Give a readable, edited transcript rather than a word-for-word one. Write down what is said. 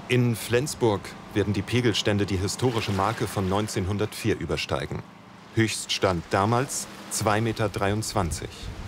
In Flensburg werden die Pegelstände die historische Marke von 1904 übersteigen. Höchststand damals 2,23 Meter.